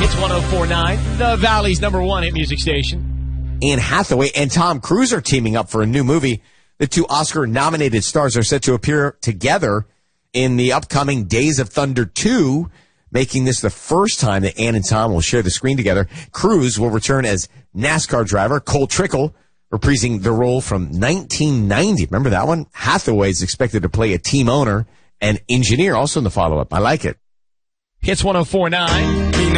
It's 104.9, the Valley's #1 hit music station. Anne Hathaway and Tom Cruise are teaming up for a new movie. The two Oscar-nominated stars are set to appear together in the upcoming Days of Thunder 2, making this the first time that Anne and Tom will share the screen together. Cruise will return as NASCAR driver Cole Trickle, reprising the role from 1990. Remember that one? Hathaway is expected to play a team owner and engineer also in the follow-up. I like it. Hits 104.9.